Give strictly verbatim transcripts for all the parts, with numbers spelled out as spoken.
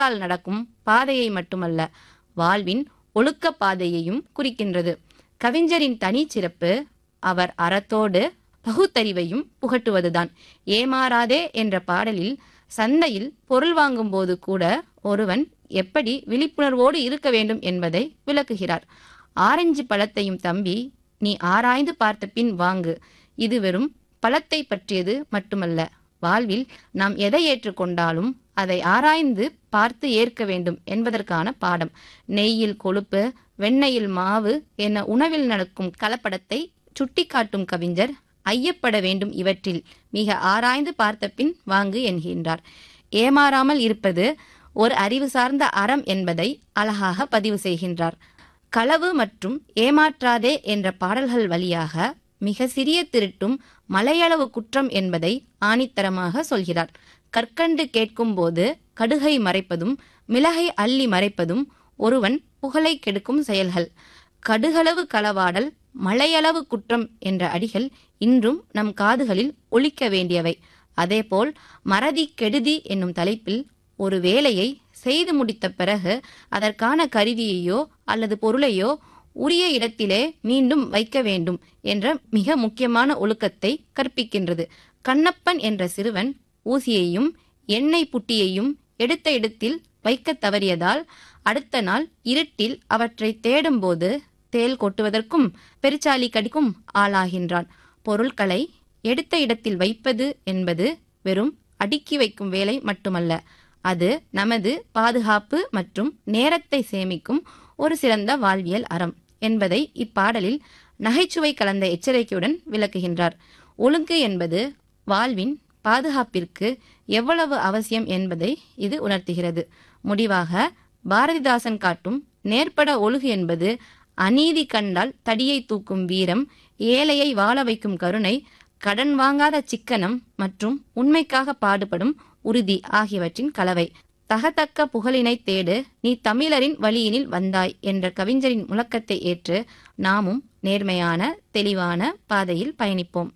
நடக்கும் பாதையை மட்டுமல்ல, வாழ்வின் ஒழுக்க பாதையையும் குறிக்கின்றது. கவிஞரின் தனி சிறப்பு அவர் அறத்தோடு பகுத்தறிவையும் புகட்டுவதுதான். ஏமாறாதே என்ற பாடலில் சந்தையில் பொருள் வாங்கும் போது கூட ஒருவன் எப்படி விழிப்புணர்வோடு இருக்க வேண்டும் என்பதை விளக்குகிறார். ஆரஞ்சு பழத்தையும் தம்பி, நீ ஆராய்ந்து பார்த்த பின் வாங்கு. இது வெறும் பழத்தை பற்றியது மட்டுமல்ல, வாழ்வில் நாம் எதை ஏற்றுக்கொண்டாலும் அதை ஆராய்ந்து பார்த்து ஏற்க வேண்டும் என்பதற்கான பாடம். நெய்யில் கொழுப்பு, வெண்ணெயில் மாவு என உணவில் நடக்கும் கலப்படத்தை சுட்டிக்காட்டும் கவிஞர் ஐயப்பட வேண்டும், இவற்றில் மிக ஆராய்ந்து பார்த்த பின் வாங்கு என்கின்றார். ஏமாறாமல் இருப்பது ஒரு அறிவு சார்ந்த அறம் என்பதை அழகாக பதிவு செய்கின்றார். களவு மற்றும் ஏமாற்றாதே என்ற பாடல்கள் வழியாக மிக சிறிய திருட்டும் மலையளவு குற்றம் என்பதை ஆணித்தரமாக சொல்கிறார். கற்கண்டு கேட்கும் போது கடுகை மறைப்பதும் மிளகை அள்ளி மறைப்பதும் ஒருவன் புகழை கெடுக்கும் செயல்கள். கடுகளவு களவாடல் மலையளவு குற்றம் என்ற அடிகள் இன்றும் நம் காதுகளில் ஒலிக்க வேண்டியவை. அதேபோல் மறதி கெடுதி என்னும் தலைப்பில் ஒரு வேலையை செய்து முடித்த பிறகு அதற்கான கருவியையோ அல்லது பொருளையோ உரிய இடத்திலே மீண்டும் வைக்க வேண்டும் என்ற மிக முக்கியமான ஒழுக்கத்தை கற்பிக்கின்றது. கண்ணப்பன் என்ற சிறுவன் ஊசியையும் எண்ணெய் புட்டியையும் எடுத்த இடத்தில் வைக்க தவறியதால் அடுத்த நாள் இருட்டில் அவற்றை தேடும்போது தேள் கொட்டுவதற்கும் பெருச்சாலி கடிக்கும் ஆளாகின்றான். பொருட்களை எடுத்த இடத்தில் வைப்பது என்பது வெறும் அடுக்கி வைக்கும் வேலை மட்டுமல்ல, அது நமது பாதுகாப்பு மற்றும் நேரத்தை சேமிக்கும் ஒரு சிறந்த வாழ்வியல் அறம் என்பதை இப்பாடலில் நகைச்சுவை கலந்த எச்சரிக்கையுடன் விளக்குகின்றார். ஒழுங்கு என்பது வாழ்வின் பாதுகாப்பிற்கு எவ்வளவு அவசியம் என்பதை இது உணர்த்துகிறது. முடிவாக பாரதிதாசன் காட்டும் நேர்பட ஒழுகு என்பது அநீதி கண்டால் தடியை தூக்கும் வீரம், ஏழையை வாழ வைக்கும் கருணை, கடன் வாங்காத சிக்கனம் மற்றும் உண்மைக்காக பாடுபடும் உறுதி ஆகியவற்றின் கலவை. தகத்தக்க புகழினை தேடு, நீ தமிழரின் வழியினில் வந்தாய் என்ற கவிஞரின் முழக்கத்தை ஏற்று நாமும் நேர்மையான தெளிவான பாதையில் பயணிப்போம்.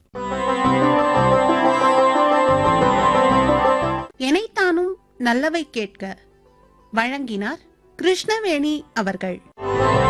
எனைத்தானும் நல்லவை கேட்க வழங்கினார் கிருஷ்ணவேணி அவர்கள்.